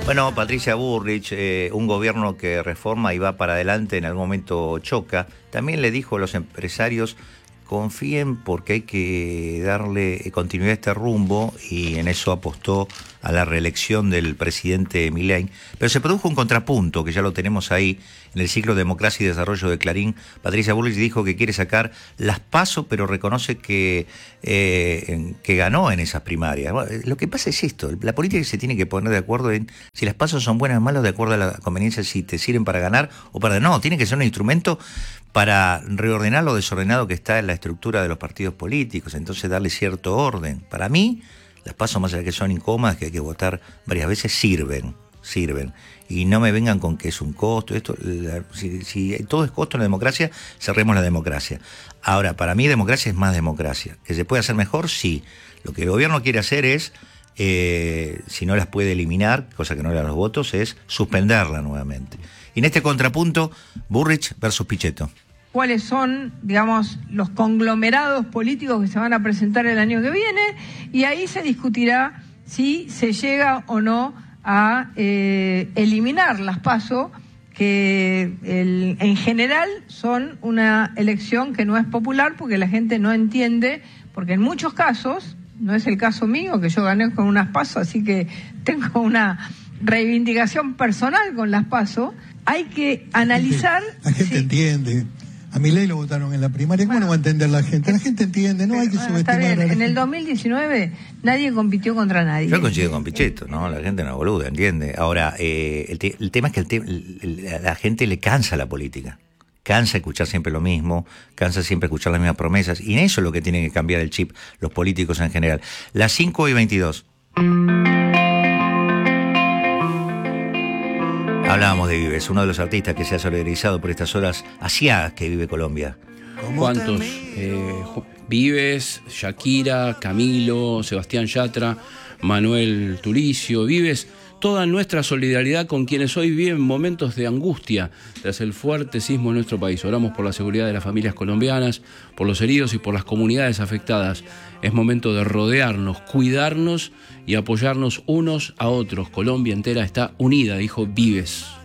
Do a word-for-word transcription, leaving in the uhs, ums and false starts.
Bueno, Patricia Bullrich, eh, un gobierno que reforma y va para adelante en algún momento choca, también le dijo a los empresarios: confíen porque hay que darle continuidad a este rumbo, y en eso apostó a la reelección del presidente Milei. Pero se produjo un contrapunto, que ya lo tenemos ahí, en el ciclo Democracia y Desarrollo de Clarín. Patricia Bullrich dijo que quiere sacar las PASO, pero reconoce que, eh, que ganó en esas primarias. Bueno, lo que pasa es esto: la política se tiene que poner de acuerdo en si las PASO son buenas o malas, de acuerdo a la conveniencia, si te sirven para ganar o para... No, tiene que ser un instrumento para reordenar lo desordenado que está en la estructura de los partidos políticos, entonces darle cierto orden. Para mí, las PASO, más allá de que son incómodas, que hay que votar varias veces, sirven, sirven. Y no me vengan con que es un costo. Esto, la, si, si todo es costo en la democracia, cerremos la democracia. Ahora, para mí democracia es más democracia. ¿Que se puede hacer mejor? Sí. Lo que el gobierno quiere hacer es, eh, si no las puede eliminar, cosa que no le da los votos, es suspenderla nuevamente. Y en este contrapunto, Bullrich versus Pichetto. ¿Cuáles son, digamos, los conglomerados políticos que se van a presentar el año que viene? Y ahí se discutirá si se llega o no a eh, eliminar las PASO, que el, en general son una elección que no es popular porque la gente no entiende, porque en muchos casos, no es el caso mío, que yo gané con unas PASO, así que tengo una reivindicación personal con las PASO. Hay que analizar... La gente si, entiende. A Milei lo votaron en la primaria. ¿Cómo bueno, no va a entender la gente? La gente entiende, no hay que bueno, subestimar está bien. a la En gente. el dos mil diecinueve nadie compitió contra nadie. Yo coincido con Pichetto, ¿no? La gente no es boluda, entiende. Ahora, eh, el, te, el tema es que el te, el, a la gente le cansa la política. Cansa escuchar siempre lo mismo, cansa siempre escuchar las mismas promesas, y en eso es lo que tienen que cambiar el chip los políticos en general. Las cinco y veintidós. Hablábamos de Vives, uno de los artistas que se ha solidarizado por estas horas asiagas que vive Colombia. ¿Cuántos? Eh, Vives, Shakira, Camilo, Sebastián Yatra, Manuel Turicio, Vives. Toda nuestra solidaridad con quienes hoy viven momentos de angustia tras el fuerte sismo en nuestro país. Oramos por la seguridad de las familias colombianas, por los heridos y por las comunidades afectadas. Es momento de rodearnos, cuidarnos y apoyarnos unos a otros. Colombia entera está unida, dijo Vives.